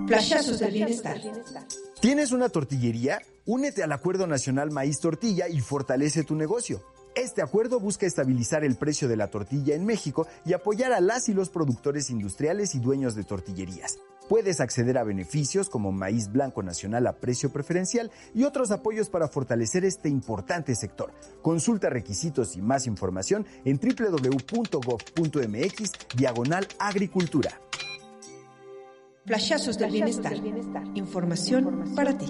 Flashazos del bienestar. ¿Tienes una tortillería? Únete al Acuerdo Nacional Maíz Tortilla y fortalece tu negocio. Este acuerdo busca estabilizar el precio de la tortilla en México y apoyar a las y los productores industriales y dueños de tortillerías. Puedes acceder a beneficios como maíz blanco nacional a precio preferencial y otros apoyos para fortalecer este importante sector. Consulta requisitos y más información en www.gov.mx/agricultura. Flashazos del bienestar. Información para ti.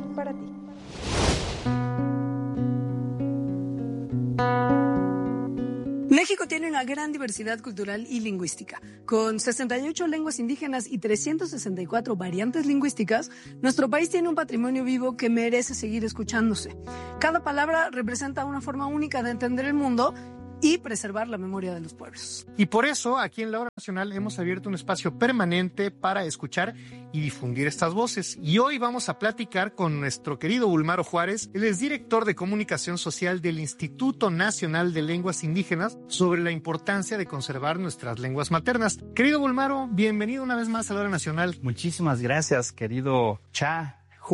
México tiene una gran diversidad cultural y lingüística. Con 68 lenguas indígenas y 364 variantes lingüísticas, nuestro país tiene un patrimonio vivo que merece seguir escuchándose. Cada palabra representa una forma única de entender el mundo y preservar la memoria de los pueblos. Y por eso, aquí en La Hora Nacional hemos abierto un espacio permanente para escuchar y difundir estas voces. Y hoy vamos a platicar con nuestro querido Bulmaro Juárez. Él es director de Comunicación Social del Instituto Nacional de Lenguas Indígenas, sobre la importancia de conservar nuestras lenguas maternas. Querido Bulmaro, bienvenido una vez más a La Hora Nacional. Muchísimas gracias, querido Cha.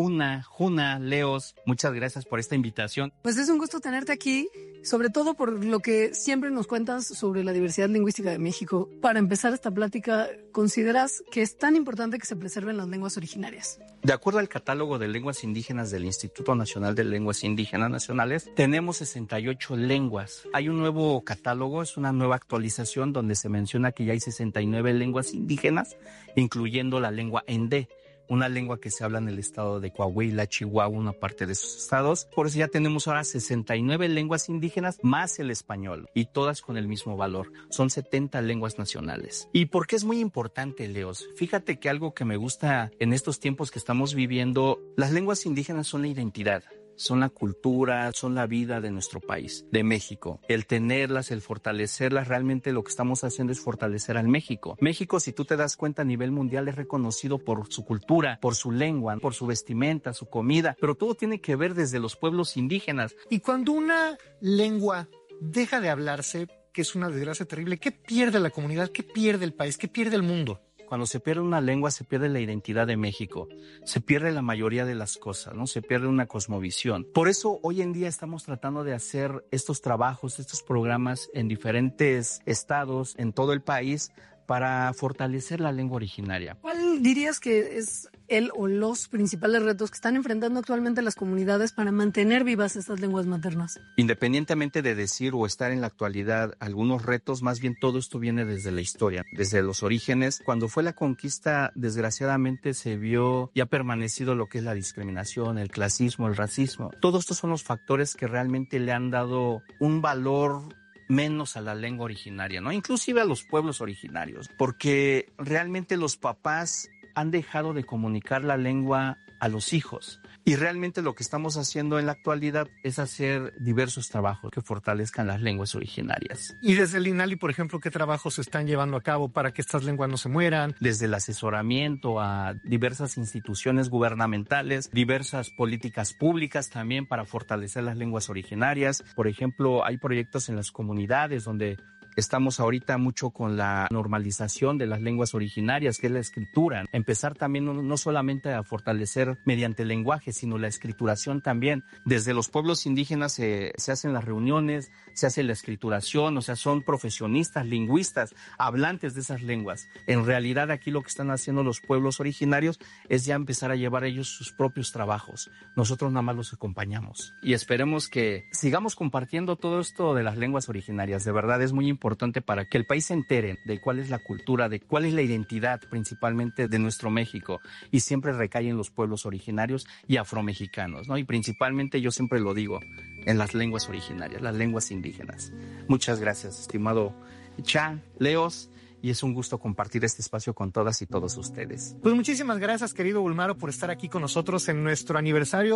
Juna, Leos, muchas gracias por esta invitación. Pues es un gusto tenerte aquí, sobre todo por lo que siempre nos cuentas sobre la diversidad lingüística de México. Para empezar esta plática, ¿consideras que es tan importante que se preserven las lenguas originarias? De acuerdo al catálogo de lenguas indígenas del Instituto Nacional de Lenguas Indígenas Nacionales, tenemos 68 lenguas. Hay un nuevo catálogo, es una nueva actualización donde se menciona que ya hay 69 lenguas indígenas, incluyendo la lengua Endé, una lengua que se habla en el estado de Coahuila, Chihuahua, una parte de esos estados. Por eso ya tenemos ahora 69 lenguas indígenas más el español, y todas con el mismo valor. Son 70 lenguas nacionales. ¿Y por qué es muy importante, Leos? Fíjate que algo que me gusta en estos tiempos que estamos viviendo, las lenguas indígenas son la identidad. Son la cultura, son la vida de nuestro país, de México. El tenerlas, el fortalecerlas, realmente lo que estamos haciendo es fortalecer al México. México, si tú te das cuenta, a nivel mundial es reconocido por su cultura, por su lengua, por su vestimenta, su comida, pero todo tiene que ver desde los pueblos indígenas. Y cuando una lengua deja de hablarse, que es una desgracia terrible, ¿qué pierde la comunidad? ¿Qué pierde el país? ¿Qué pierde el mundo? Cuando se pierde una lengua, se pierde la identidad de México, se pierde la mayoría de las cosas, ¿no? Se pierde una cosmovisión. Por eso hoy en día estamos tratando de hacer estos trabajos, estos programas en diferentes estados, en todo el país, para fortalecer la lengua originaria. ¿Cuál dirías que es el o los principales retos que están enfrentando actualmente las comunidades para mantener vivas estas lenguas maternas? Independientemente de decir o estar en la actualidad algunos retos, más bien todo esto viene desde la historia, desde los orígenes. Cuando fue la conquista, desgraciadamente se vio y ha permanecido lo que es la discriminación, el clasismo, el racismo. Todos estos son los factores que realmente le han dado un valor menos a la lengua originaria, ¿no? Inclusive a los pueblos originarios, porque realmente los papás han dejado de comunicar la lengua a los hijos. Y realmente lo que estamos haciendo en la actualidad es hacer diversos trabajos que fortalezcan las lenguas originarias. Y desde el INALI, por ejemplo, ¿qué trabajos se están llevando a cabo para que estas lenguas no se mueran? Desde el asesoramiento a diversas instituciones gubernamentales, diversas políticas públicas también para fortalecer las lenguas originarias. Por ejemplo, hay proyectos en las comunidades donde estamos ahorita mucho con la normalización de las lenguas originarias, que es la escritura. Empezar también no solamente a fortalecer mediante el lenguaje, sino la escrituración también. Desde los pueblos indígenas se hacen las reuniones, se hace la escrituración, o sea, son profesionistas, lingüistas, hablantes de esas lenguas. En realidad aquí lo que están haciendo los pueblos originarios es ya empezar a llevar ellos sus propios trabajos. Nosotros nada más los acompañamos. Y esperemos que sigamos compartiendo todo esto de las lenguas originarias. De verdad es muy importante para que el país se entere de cuál es la cultura, de cuál es la identidad principalmente de nuestro México, y siempre recae en los pueblos originarios y afromexicanos, ¿no? Y principalmente, yo siempre lo digo, en las lenguas originarias, las lenguas indígenas. Muchas gracias, estimado Cha, Leos, y es un gusto compartir este espacio con todas y todos ustedes. Pues muchísimas gracias, querido Bulmaro, por estar aquí con nosotros en nuestro aniversario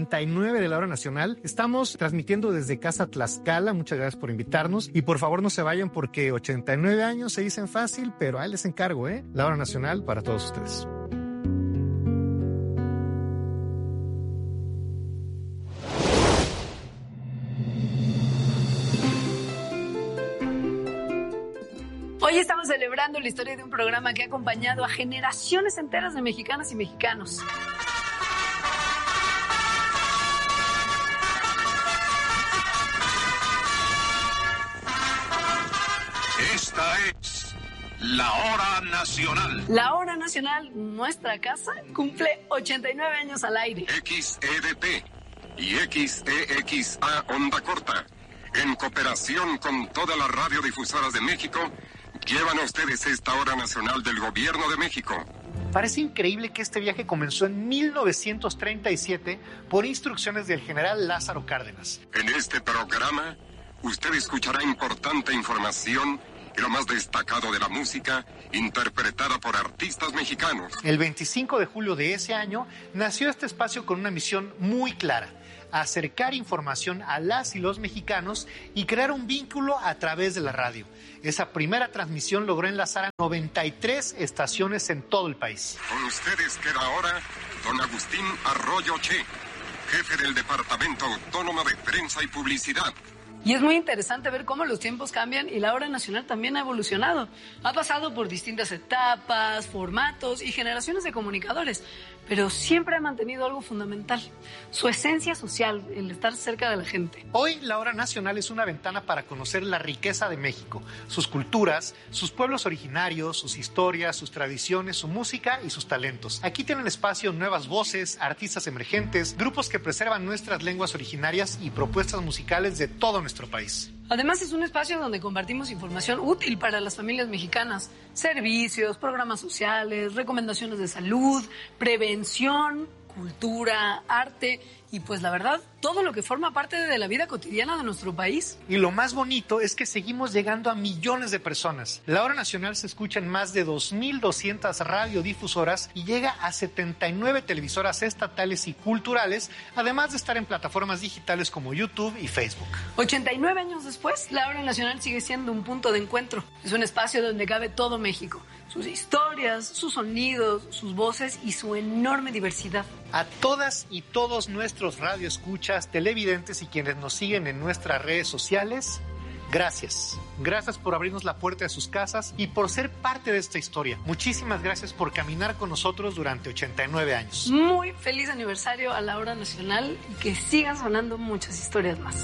89 de la Hora Nacional. Estamos transmitiendo desde Casa Tlaxcala. Muchas gracias por invitarnos. Y por favor no se vayan, porque 89 años se dicen fácil, pero ahí les encargo, La Hora Nacional para todos ustedes. Hoy estamos celebrando la historia de un programa que ha acompañado a generaciones enteras de mexicanas y mexicanos. Esta es la Hora Nacional. La Hora Nacional, nuestra casa, cumple 89 años al aire. XEDT y XEXA Onda Corta, en cooperación con todas las radiodifusoras de México, llevan a ustedes esta Hora Nacional del Gobierno de México. Parece increíble que este viaje comenzó en 1937 por instrucciones del general Lázaro Cárdenas. En este programa, usted escuchará importante información y lo más destacado de la música, interpretada por artistas mexicanos. El 25 de julio de ese año nació este espacio con una misión muy clara: acercar información a las y los mexicanos y crear un vínculo a través de la radio. Esa primera transmisión logró enlazar a 93 estaciones en todo el país. Con ustedes queda ahora don Agustín Arroyo Che, jefe del Departamento Autónomo de Prensa y Publicidad. Y es muy interesante ver cómo los tiempos cambian y la Hora Nacional también ha evolucionado. Ha pasado por distintas etapas, formatos y generaciones de comunicadores, pero siempre ha mantenido algo fundamental: su esencia social, el estar cerca de la gente. Hoy la Hora Nacional es una ventana para conocer la riqueza de México, sus culturas, sus pueblos originarios, sus historias, sus tradiciones, su música y sus talentos. Aquí tienen espacio nuevas voces, artistas emergentes, grupos que preservan nuestras lenguas originarias y propuestas musicales de todo nuestro país. Además, es un espacio donde compartimos información útil para las familias mexicanas: servicios, programas sociales, recomendaciones de salud, prevención, cultura, arte y, pues la verdad, todo lo que forma parte de la vida cotidiana de nuestro país. Y lo más bonito es que seguimos llegando a millones de personas. La Hora Nacional se escucha en más de 2.200 radiodifusoras y llega a 79 televisoras estatales y culturales, además de estar en plataformas digitales como YouTube y Facebook. 89 años después, la Hora Nacional sigue siendo un punto de encuentro. Es un espacio donde cabe todo México: sus historias, sus sonidos, sus voces y su enorme diversidad. A todas y todos nuestros radioescuchas, televidentes y quienes nos siguen en nuestras redes sociales, gracias. Gracias por abrirnos la puerta de sus casas y por ser parte de esta historia. Muchísimas gracias por caminar con nosotros durante 89 años. Muy feliz aniversario a la Hora Nacional y que sigan sonando muchas historias más.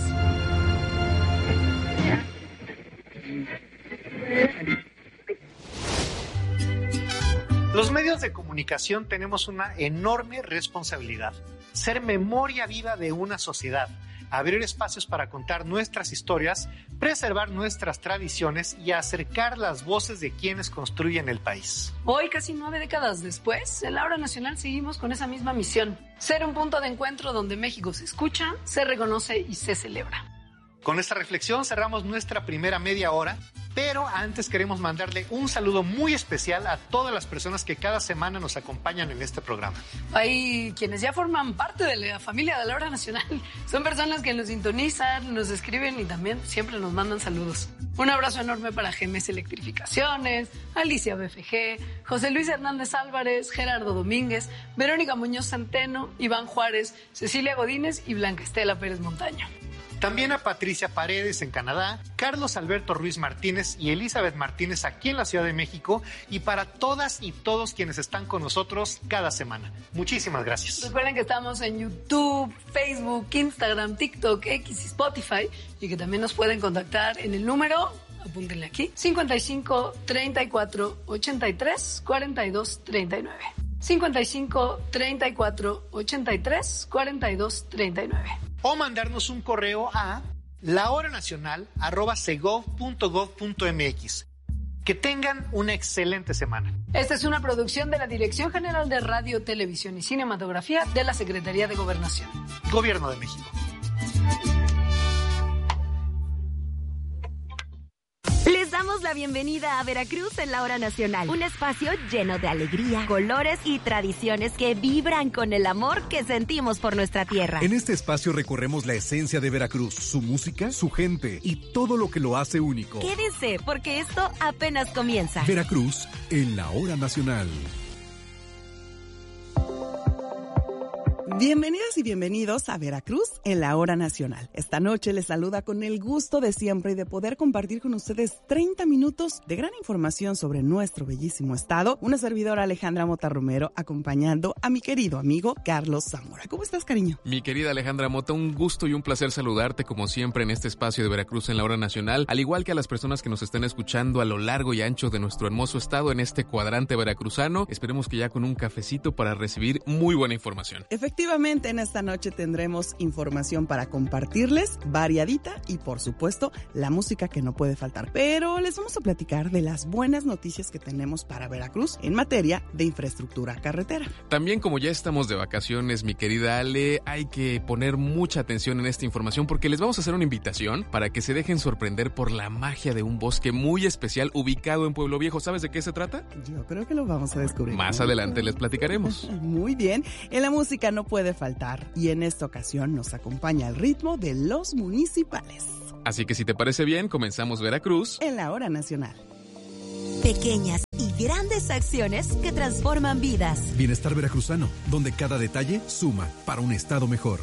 Los medios de comunicación tenemos una enorme responsabilidad: ser memoria viva de una sociedad, abrir espacios para contar nuestras historias, preservar nuestras tradiciones y acercar las voces de quienes construyen el país. Hoy, casi 9 décadas después, en la Hora Nacional seguimos con esa misma misión: ser un punto de encuentro donde México se escucha, se reconoce y se celebra. Con esta reflexión cerramos nuestra primera media hora, pero antes queremos mandarle un saludo muy especial a todas las personas que cada semana nos acompañan en este programa. Hay quienes ya forman parte de la familia de la Hora Nacional. Son personas que nos sintonizan, nos escriben y también siempre nos mandan saludos. Un abrazo enorme para GMS Electrificaciones, Alicia BFG, José Luis Hernández Álvarez, Gerardo Domínguez, Verónica Muñoz Centeno, Iván Juárez, Cecilia Godínez y Blanca Estela Pérez Montaño. También a Patricia Paredes en Canadá, Carlos Alberto Ruiz Martínez y Elizabeth Martínez aquí en la Ciudad de México, y para todas y todos quienes están con nosotros cada semana. Muchísimas gracias. Recuerden que estamos en YouTube, Facebook, Instagram, TikTok, X y Spotify, y que también nos pueden contactar en el número, apúntenle aquí, 55 34 83 42 39. 55 34 83 42 39. O mandarnos un correo a lahoranacional@segov.gov.mx. Que tengan una excelente semana. Esta es una producción de la Dirección General de Radio, Televisión y Cinematografía de la Secretaría de Gobernación. Gobierno de México. Les damos la bienvenida a Veracruz en la Hora Nacional, un espacio lleno de alegría, colores y tradiciones que vibran con el amor que sentimos por nuestra tierra. En este espacio recorremos la esencia de Veracruz, su música, su gente y todo lo que lo hace único. Quédense, porque esto apenas comienza. Veracruz en la Hora Nacional. Bienvenidas y bienvenidos a Veracruz en la Hora Nacional. Esta noche les saluda con el gusto de siempre y de poder compartir con ustedes 30 minutos de gran información sobre nuestro bellísimo estado. Una servidora, Alejandra Mota Romero, acompañando a mi querido amigo Carlos Zamora. ¿Cómo estás, cariño? Mi querida Alejandra Mota, un gusto y un placer saludarte como siempre en este espacio de Veracruz en la Hora Nacional, al igual que a las personas que nos están escuchando a lo largo y ancho de nuestro hermoso estado en este cuadrante veracruzano. Esperemos que ya con un cafecito para recibir muy buena información. Efectivamente, en esta noche tendremos información para compartirles, variadita y, por supuesto, la música que no puede faltar. Pero les vamos a platicar de las buenas noticias que tenemos para Veracruz en materia de infraestructura carretera. También, como ya estamos de vacaciones, mi querida Ale, hay que poner mucha atención en esta información porque les vamos a hacer una invitación para que se dejen sorprender por la magia de un bosque muy especial ubicado en Pueblo Viejo. ¿Sabes de qué se trata? Yo creo que lo vamos a descubrir. Más adelante les platicaremos. Muy bien, en la música no puede faltar y en esta ocasión nos acompaña el ritmo de Los Municipales. Así que si te parece bien, comenzamos Veracruz en la Hora Nacional. Pequeñas y grandes acciones que transforman vidas. Bienestar veracruzano, donde cada detalle suma para un estado mejor.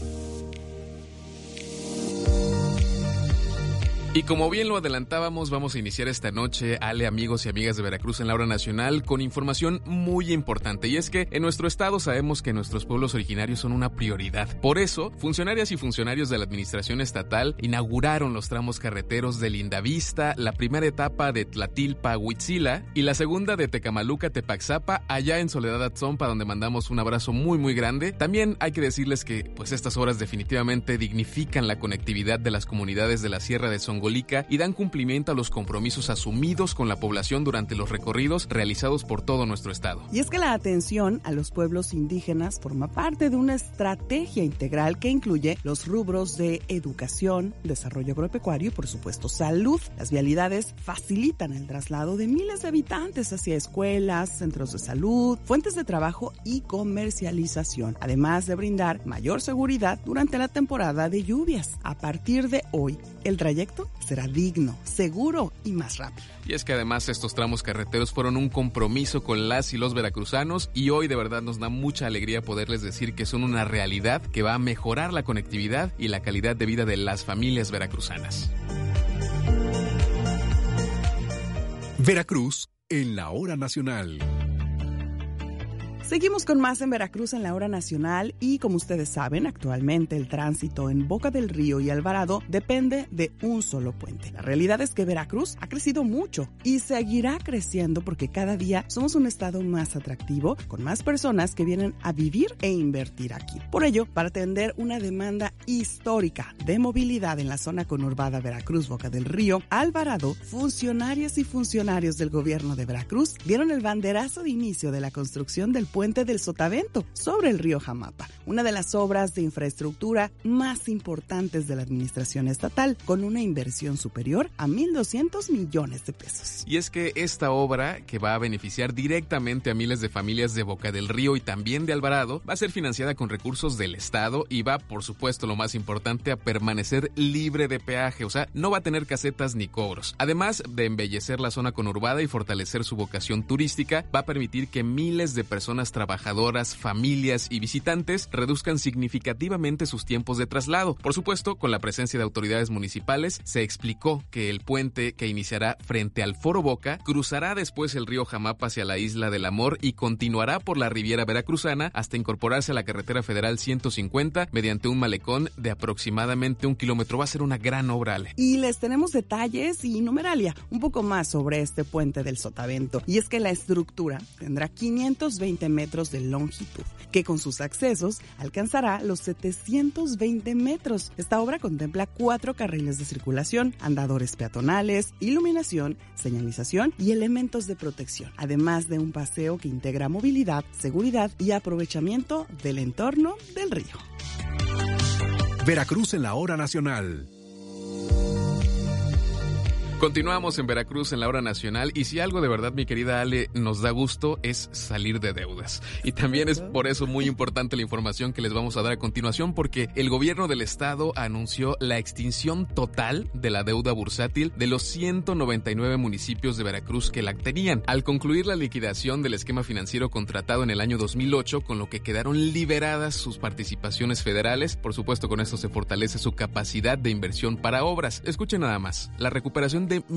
Y como bien lo adelantábamos, vamos a iniciar esta noche, Ale, amigos y amigas de Veracruz en la Hora Nacional, con información muy importante. Y es que en nuestro estado sabemos que nuestros pueblos originarios son una prioridad. Por eso, funcionarias y funcionarios de la administración estatal inauguraron los tramos carreteros de Lindavista, la primera etapa de Tlatilpa a Huitzila y la segunda de Tecamaluca a Tepaxapa, allá en Soledad Atzompa, donde mandamos un abrazo muy muy grande. También hay que decirles que pues estas obras definitivamente dignifican la conectividad de las comunidades de la Sierra de Songolica y dan cumplimiento a los compromisos asumidos con la población durante los recorridos realizados por todo nuestro estado. Y es que la atención a los pueblos indígenas forma parte de una estrategia integral que incluye los rubros de educación, desarrollo agropecuario y por supuesto salud. Las vialidades facilitan el traslado de miles de habitantes hacia escuelas, centros de salud, fuentes de trabajo y comercialización, además de brindar mayor seguridad durante la temporada de lluvias. A partir de hoy, el trayecto será digno, seguro y más rápido. Y es que además estos tramos carreteros fueron un compromiso con las y los veracruzanos y hoy de verdad nos da mucha alegría poderles decir que son una realidad que va a mejorar la conectividad y la calidad de vida de las familias veracruzanas. Veracruz en la Hora Nacional. Seguimos con más en Veracruz en la Hora Nacional y como ustedes saben, actualmente el tránsito en Boca del Río y Alvarado depende de un solo puente. La realidad es que Veracruz ha crecido mucho y seguirá creciendo porque cada día somos un estado más atractivo, con más personas que vienen a vivir e invertir aquí. Por ello, para atender una demanda histórica de movilidad en la zona conurbada Veracruz, Boca del Río, Alvarado, funcionarias y funcionarios del gobierno de Veracruz dieron el banderazo de inicio de la construcción del puente del Sotavento sobre el río Jamapa, una de las obras de infraestructura más importantes de la administración estatal, con una inversión superior a 1,200 millones de pesos. Y es que esta obra, que va a beneficiar directamente a miles de familias de Boca del Río y también de Alvarado, va a ser financiada con recursos del Estado y va, por supuesto, lo más importante, a permanecer libre de peaje, o sea, no va a tener casetas ni cobros. Además de embellecer la zona conurbada y fortalecer su vocación turística, va a permitir que miles de personas trabajadoras, familias y visitantes reduzcan significativamente sus tiempos de traslado. Por supuesto, con la presencia de autoridades municipales, se explicó que el puente que iniciará frente al Foro Boca cruzará después el río Jamapa hacia la Isla del Amor y continuará por la Riviera Veracruzana hasta incorporarse a la carretera federal 150 mediante un malecón de aproximadamente 1 kilómetro. Va a ser una gran obra, Ale. Y les tenemos detalles y numeralia un poco más sobre este puente del Sotavento. Y es que la estructura tendrá 520 metros de longitud, que con sus accesos alcanzará los 720 metros. Esta obra contempla 4 carriles de circulación, andadores peatonales, iluminación, señalización y elementos de protección, además de un paseo que integra movilidad, seguridad y aprovechamiento del entorno del río. Veracruz en la Hora Nacional. Continuamos en Veracruz en la hora nacional y si algo de verdad, mi querida Ale, nos da gusto es salir de deudas. Y también es por eso muy importante la información que les vamos a dar a continuación, porque el gobierno del estado anunció la extinción total de la deuda bursátil de los 199 municipios de Veracruz que la tenían, al concluir la liquidación del esquema financiero contratado en el año 2008, con lo que quedaron liberadas sus participaciones federales. Por supuesto, con esto se fortalece su capacidad de inversión para obras. Escuchen nada más, la recuperación de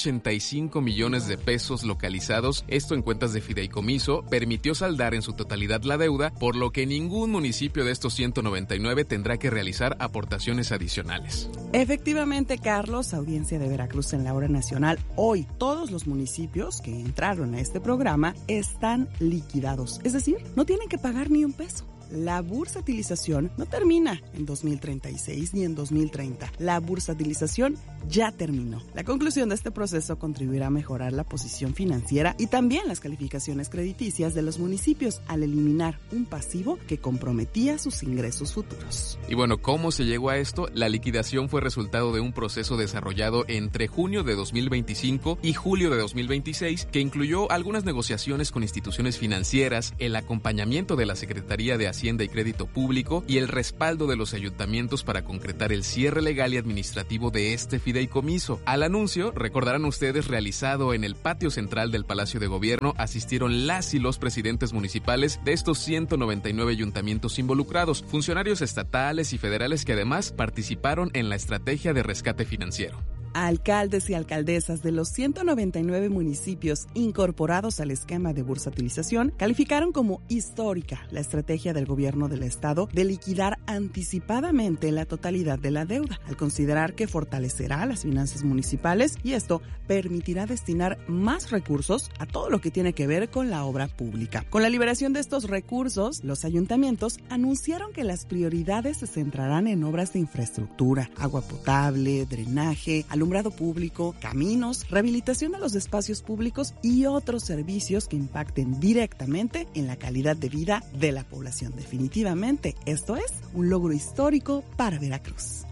1,085 millones de pesos localizados, esto en cuentas de fideicomiso, permitió saldar en su totalidad la deuda, por lo que ningún municipio de estos 199 tendrá que realizar aportaciones adicionales. Efectivamente, Carlos, audiencia de Veracruz en la hora nacional, hoy todos los municipios que entraron a este programa están liquidados, es decir, no tienen que pagar ni un peso. La bursatilización no termina en 2036 ni en 2030. La bursatilización ya terminó. La conclusión de este proceso contribuirá a mejorar la posición financiera y también las calificaciones crediticias de los municipios al eliminar un pasivo que comprometía sus ingresos futuros. Y bueno, ¿cómo se llegó a esto? La liquidación fue resultado de un proceso desarrollado entre junio de 2025 y julio de 2026 que incluyó algunas negociaciones con instituciones financieras, el acompañamiento de la Secretaría de Hacienda y Crédito Público y el respaldo de los ayuntamientos para concretar el cierre legal y administrativo de este fideicomiso. Al anuncio, recordarán ustedes, realizado en el patio central del Palacio de Gobierno, asistieron las y los presidentes municipales de estos 199 ayuntamientos involucrados, funcionarios estatales y federales que además participaron en la estrategia de rescate financiero. Alcaldes y alcaldesas de los 199 municipios incorporados al esquema de bursatilización calificaron como histórica la estrategia del gobierno del estado de liquidar anticipadamente la totalidad de la deuda, al considerar que fortalecerá las finanzas municipales y esto permitirá destinar más recursos a todo lo que tiene que ver con la obra pública. Con la liberación de estos recursos, los ayuntamientos anunciaron que las prioridades se centrarán en obras de infraestructura, agua potable, drenaje, alumbrado público, caminos, rehabilitación de los espacios públicos y otros servicios que impacten directamente en la calidad de vida de la población. Definitivamente, esto es un logro histórico para Veracruz.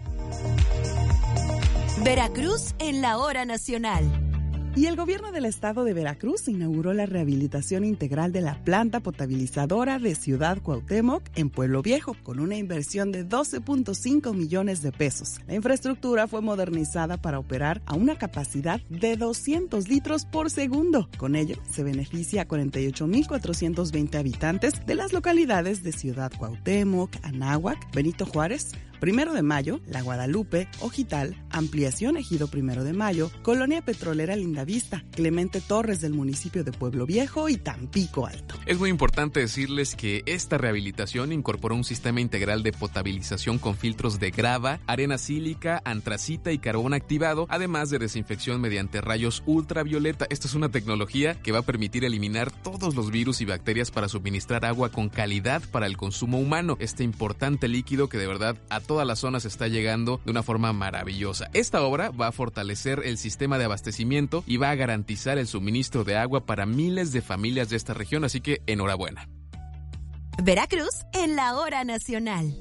Veracruz en la hora nacional. Y el gobierno del estado de Veracruz inauguró la rehabilitación integral de la planta potabilizadora de Ciudad Cuauhtémoc en Pueblo Viejo, con una inversión de 12.5 millones de pesos. La infraestructura fue modernizada para operar a una capacidad de 200 litros por segundo. Con ello, se beneficia a 48.420 habitantes de las localidades de Ciudad Cuauhtémoc, Anáhuac, Benito Juárez, 1 de Mayo, La Guadalupe, Ojital, Ampliación Ejido 1 de Mayo, Colonia Petrolera Lindavista, Clemente Torres del municipio de Pueblo Viejo y Tampico Alto. Es muy importante decirles que esta rehabilitación incorporó un sistema integral de potabilización con filtros de grava, arena sílica, antracita y carbón activado, además de desinfección mediante rayos ultravioleta. Esta es una tecnología que va a permitir eliminar todos los virus y bacterias para suministrar agua con calidad para el consumo humano. Este importante líquido que de verdad a todas las zonas está llegando de una forma maravillosa. Esta obra va a fortalecer el sistema de abastecimiento y va a garantizar el suministro de agua para miles de familias de esta región, así que enhorabuena. Veracruz en la hora nacional.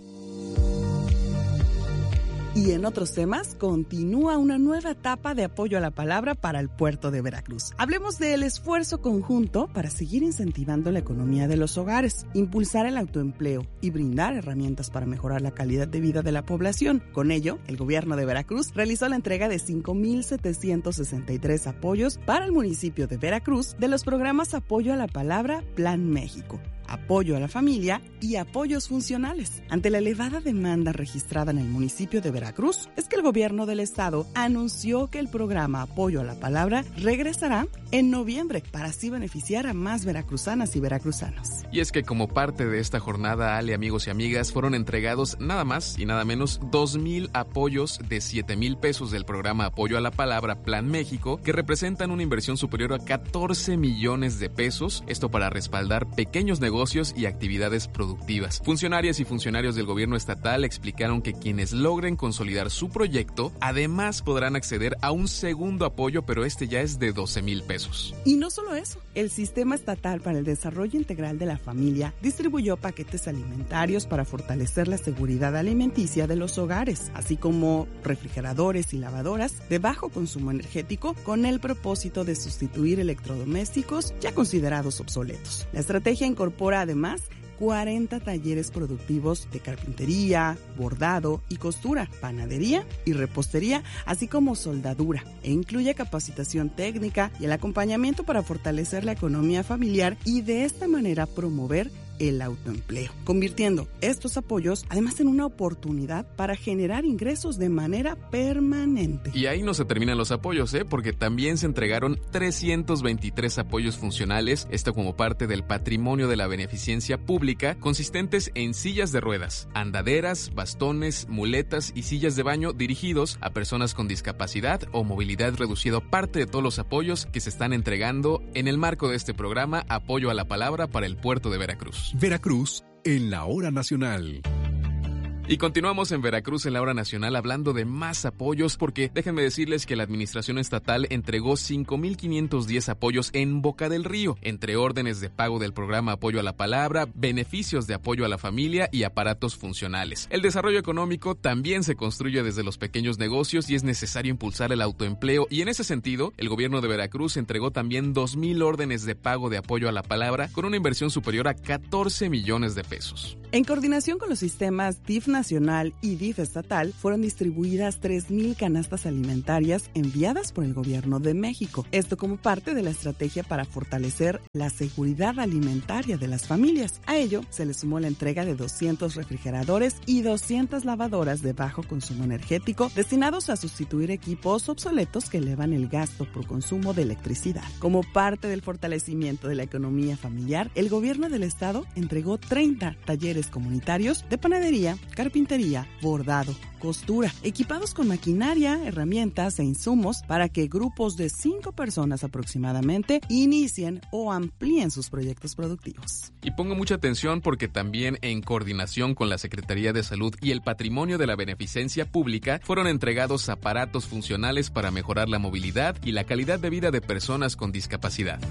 Y en otros temas, continúa una nueva etapa de apoyo a la palabra para el puerto de Veracruz. Hablemos del esfuerzo conjunto para seguir incentivando la economía de los hogares, impulsar el autoempleo y brindar herramientas para mejorar la calidad de vida de la población. Con ello, el gobierno de Veracruz realizó la entrega de 5,763 apoyos para el municipio de Veracruz de los programas Apoyo a la Palabra Plan México, Apoyo a la Familia y Apoyos Funcionales. Ante la elevada demanda registrada en el municipio de Veracruz, es que el gobierno del estado anunció que el programa Apoyo a la Palabra regresará en noviembre para así beneficiar a más veracruzanas y veracruzanos. Y es que como parte de esta jornada, Ale, amigos y amigas, fueron entregados nada más y nada menos 2,000 apoyos de 7,000 pesos del programa Apoyo a la Palabra Plan México, que representan una inversión superior a 14 millones de pesos, esto para respaldar pequeños negocios negocios y actividades productivas. Funcionarias y funcionarios del gobierno estatal explicaron que quienes logren consolidar su proyecto, además podrán acceder a un segundo apoyo, pero este ya es de 12,000 pesos. Y no solo eso, el Sistema Estatal para el Desarrollo Integral de la Familia distribuyó paquetes alimentarios para fortalecer la seguridad alimenticia de los hogares, así como refrigeradores y lavadoras de bajo consumo energético, con el propósito de sustituir electrodomésticos ya considerados obsoletos. La estrategia incorpora además 40 talleres productivos de carpintería, bordado y costura, panadería y repostería, así como soldadura, e incluye capacitación técnica y el acompañamiento para fortalecer la economía familiar y de esta manera promover el autoempleo, convirtiendo estos apoyos además en una oportunidad para generar ingresos de manera permanente. Y ahí no se terminan los apoyos, porque también se entregaron 323 apoyos funcionales, esto como parte del patrimonio de la beneficencia pública, consistentes en sillas de ruedas, andaderas, bastones, muletas y sillas de baño dirigidos a personas con discapacidad o movilidad reducida, parte de todos los apoyos que se están entregando en el marco de este programa Apoyo a la Palabra para el puerto de Veracruz. Veracruz en la hora nacional. Y continuamos en Veracruz en la hora nacional hablando de más apoyos, porque déjenme decirles que la administración estatal entregó 5,510 apoyos en Boca del Río, entre órdenes de pago del programa Apoyo a la Palabra, beneficios de apoyo a la familia y aparatos funcionales. El desarrollo económico también se construye desde los pequeños negocios y es necesario impulsar el autoempleo, y en ese sentido, el gobierno de Veracruz entregó también 2,000 órdenes de pago de apoyo a la palabra con una inversión superior a 14 millones de pesos. En coordinación con los sistemas DIF nacional y DIF estatal, fueron distribuidas 3,000 canastas alimentarias enviadas por el Gobierno de México. Esto como parte de la estrategia para fortalecer la seguridad alimentaria de las familias. A ello se le sumó la entrega de 200 refrigeradores y 200 lavadoras de bajo consumo energético destinados a sustituir equipos obsoletos que elevan el gasto por consumo de electricidad. Como parte del fortalecimiento de la economía familiar, el Gobierno del Estado entregó 30 talleres comunitarios de panadería, carpintería, bordado, costura, equipados con maquinaria, herramientas e insumos para que grupos de 5 personas aproximadamente inicien o amplíen sus proyectos productivos. Y pongo mucha atención porque también en coordinación con la Secretaría de Salud y el Patrimonio de la Beneficencia Pública fueron entregados aparatos funcionales para mejorar la movilidad y la calidad de vida de personas con discapacidad.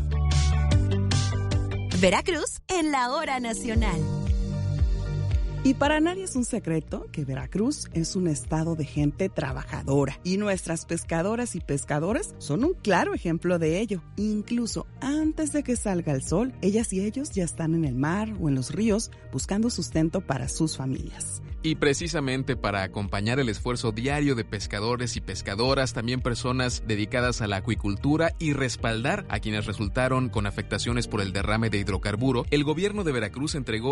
Veracruz en la hora nacional. Y para nadie es un secreto que Veracruz es un estado de gente trabajadora y nuestras pescadoras y pescadores son un claro ejemplo de ello. Incluso antes de que salga el sol, ellas y ellos ya están en el mar o en los ríos buscando sustento para sus familias. Y precisamente para acompañar el esfuerzo diario de pescadores y pescadoras, también personas dedicadas a la acuicultura y respaldar a quienes resultaron con afectaciones por el derrame de hidrocarburo, el gobierno de Veracruz entregó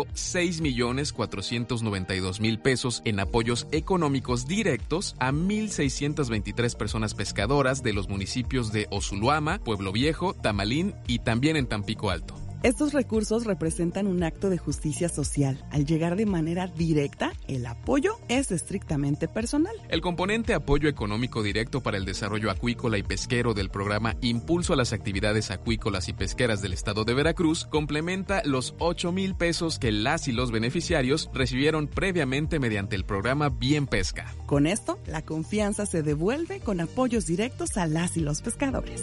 6,492,000 pesos en apoyos económicos directos a 1,623 personas pescadoras de los municipios de Osuluama, Pueblo Viejo, Tamalín y también en Tampico Alto. Estos recursos representan un acto de justicia social. Al llegar de manera directa, el apoyo es estrictamente personal. El componente apoyo económico directo para el desarrollo acuícola y pesquero del programa Impulso a las Actividades Acuícolas y Pesqueras del Estado de Veracruz complementa los 8,000 pesos que las y los beneficiarios recibieron previamente mediante el programa Bien Pesca. Con esto, la confianza se devuelve con apoyos directos a las y los pescadores.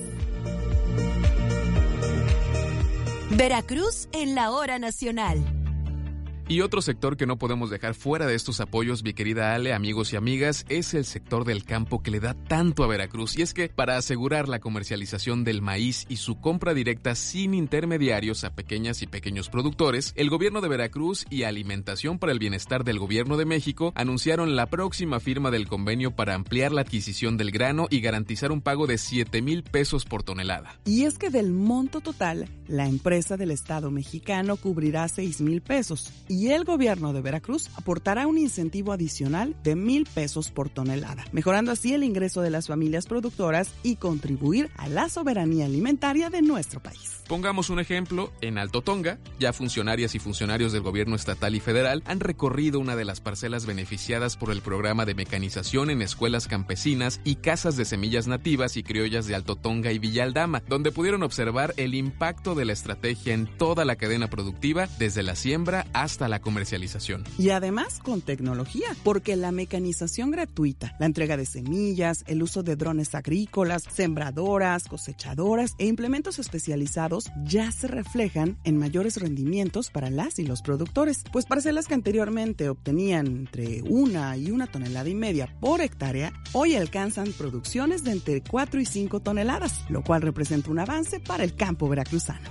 Veracruz en la hora nacional. Y otro sector que no podemos dejar fuera de estos apoyos, mi querida Ale, amigos y amigas, es el sector del campo que le da tanto a Veracruz. Y es que para asegurar la comercialización del maíz y su compra directa sin intermediarios a pequeñas y pequeños productores, el gobierno de Veracruz y Alimentación para el Bienestar del Gobierno de México anunciaron la próxima firma del convenio para ampliar la adquisición del grano y garantizar un pago de 7,000 pesos por tonelada. Y es que del monto total, la empresa del Estado mexicano cubrirá 6,000 pesos y el gobierno de Veracruz aportará un incentivo adicional de 1,000 pesos por tonelada, mejorando así el ingreso de las familias productoras y contribuir a la soberanía alimentaria de nuestro país. Pongamos un ejemplo, en Alto Tonga, ya funcionarias y funcionarios del gobierno estatal y federal han recorrido una de las parcelas beneficiadas por el programa de mecanización en escuelas campesinas y casas de semillas nativas y criollas de Alto Tonga y Villa Aldama, donde pudieron observar el impacto de la estrategia en toda la cadena productiva, desde la siembra hasta la comercialización. Y además con tecnología, porque la mecanización gratuita, la entrega de semillas, el uso de drones agrícolas, sembradoras, cosechadoras e implementos especializados ya se reflejan en mayores rendimientos para las y los productores, pues parcelas que anteriormente obtenían entre 1 y 1,5 toneladas por hectárea, hoy alcanzan producciones de entre 4 y 5 toneladas, lo cual representa un avance para el campo veracruzano.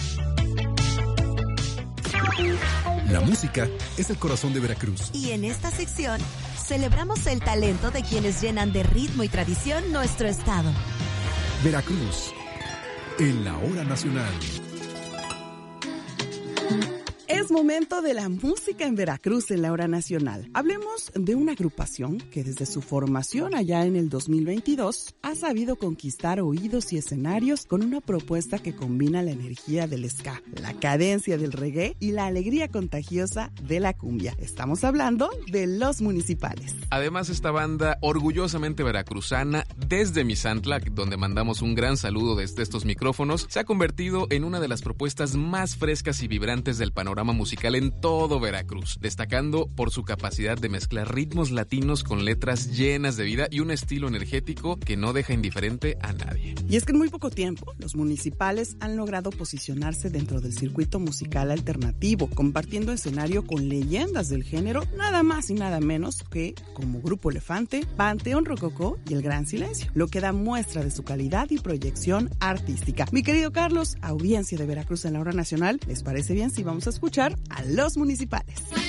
La música es el corazón de Veracruz. Y en esta sección celebramos el talento de quienes llenan de ritmo y tradición nuestro estado. Veracruz, en la hora nacional. Es momento de la música en Veracruz en la hora nacional. Hablemos de una agrupación que desde su formación allá en el 2022 ha sabido conquistar oídos y escenarios con una propuesta que combina la energía del ska, la cadencia del reggae y la alegría contagiosa de la cumbia. Estamos hablando de Los Municipales. Además, esta banda orgullosamente veracruzana desde Misantla, donde mandamos un gran saludo desde estos micrófonos, se ha convertido en una de las propuestas más frescas y vibrantes del panorama musical en todo Veracruz, destacando por su capacidad de mezclar ritmos latinos con letras llenas de vida y un estilo energético que no deja indiferente a nadie. Y es que en muy poco tiempo, Los Municipales han logrado posicionarse dentro del circuito musical alternativo, compartiendo escenario con leyendas del género, nada más y nada menos que como Grupo Elefante, Panteón Rococó y El Gran Silencio, lo que da muestra de su calidad y proyección artística. Mi querido Carlos, audiencia de Veracruz en la hora nacional, ¿les parece bien si vamos a escuchar a Los Municipales?